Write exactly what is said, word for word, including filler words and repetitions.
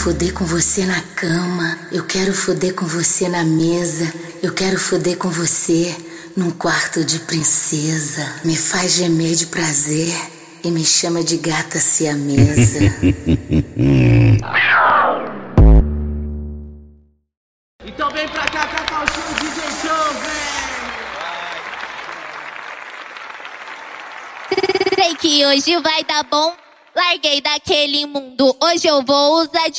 foder com você na cama, eu quero foder com você na mesa, eu quero foder com você num quarto de princesa. Me faz gemer de prazer e me chama de gata siamesa. Então vem pra cá, Cacau Show, D J Show, vem! Sei que hoje vai dar bom. Larguei daquele mundo, hoje eu vou usar de